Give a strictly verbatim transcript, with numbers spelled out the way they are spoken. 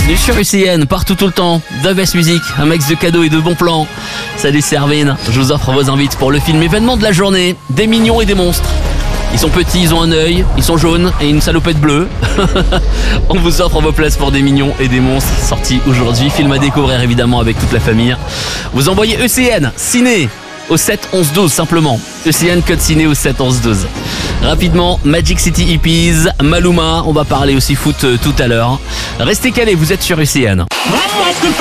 bienvenue sur U C N, partout tout le temps, The Best Music, un max de cadeaux et de bons plans. Salut Servine, je vous offre vos invites pour le film événement de la journée, Des mignons et des monstres. Ils sont petits, ils ont un œil, ils sont jaunes et une salopette bleue. On vous offre vos places pour Des mignons et des monstres, sorti aujourd'hui, film à découvrir évidemment avec toute la famille. Vous envoyez E C N, ciné, au sept onze douze simplement. E C N code ciné au sept onze douze. Rapidement, Magic City Hippies, Maluma, on va parler aussi foot euh, tout à l'heure. Restez calés, vous êtes sur U C N.